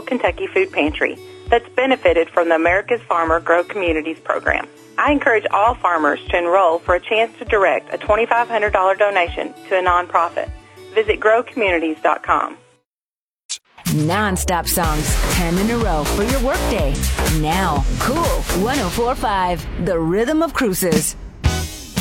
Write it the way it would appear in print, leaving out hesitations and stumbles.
Kentucky Food Pantry that's benefited from the America's Farmer Grow Communities program. I encourage all farmers to enroll for a chance to direct a $2,500 donation to a nonprofit. Visit growcommunities.com. Non-stop songs, 10 in a row for your workday. Now, Cool 104.5, the rhythm of cruises.